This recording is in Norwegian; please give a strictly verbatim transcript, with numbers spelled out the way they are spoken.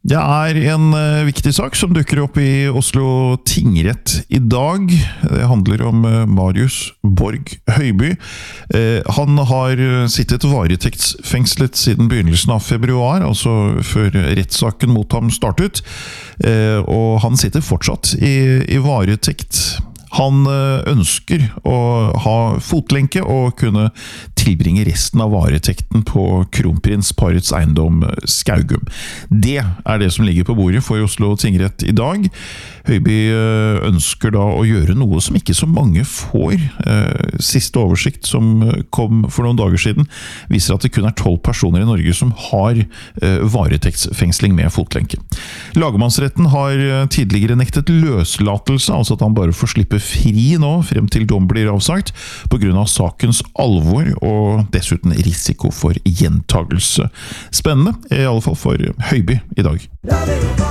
Det er en uh, viktig sak som dukker opp i Oslo tingrett i dag. Det handler om uh, Marius Borg Høiby. Uh, han har sittet varetektsfengslet siden begynnelsen av februar, altså før rettssaken mot ham startet. Uh, og han sitter fortsatt i, i varetekt. Han ønsker å ha fotlenke og kunne tilbringe resten av varetekten på kronprinsparets eiendom Skaugum. Det er det som ligger på bordet for Oslo tingrett i dag. Høiby ønsker da å gjøre noe som ikke så mange får. Siste oversikt som kom for noen dager siden viser at det kun er tolv personer i Norge som har varetektsfengsling med fotlenke. Lagmannsretten har tidligere nektet løslatelse, altså at han bare får slippe fri nå frem til dom blir avsagt, på grunn av sakens alvor og dessuten risiko for gjentagelse. Spennende, i alle fall for Høiby i dag.